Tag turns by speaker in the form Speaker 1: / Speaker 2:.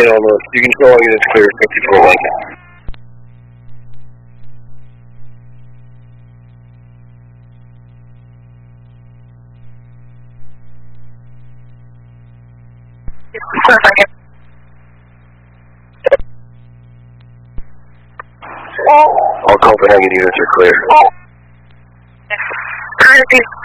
Speaker 1: again on the, you can show all units clear, 54 Lincoln. All Copenhagen units are clear.